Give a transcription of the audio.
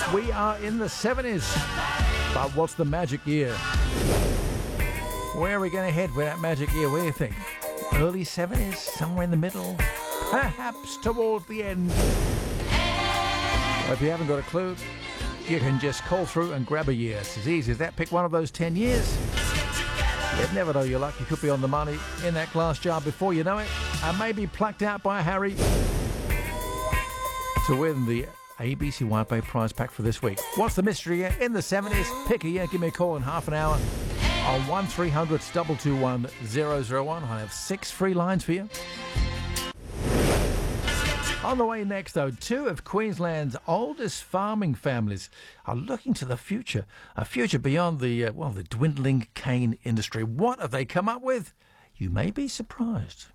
We are in the 70s. But what's the magic year? Where are we going to head with that magic year? What do you think? Early 70s? Somewhere in the middle? Perhaps towards the end? Well, if you haven't got a clue, you can just call through and grab a year. It's as easy as that. Pick one of those 10 years. You'd never know your luck. You could be on the money in that glass jar before you know it, and maybe plucked out by Harry to win the ABC White Bay prize pack for this week. What's the mystery year in the 70s? Pick a year. Give me a call in half an hour on 1300 221 001. I have 6 free lines for you. On the way next, though, 2 of Queensland's oldest farming families are looking to the future, a future beyond the dwindling cane industry. What have they come up with? You may be surprised.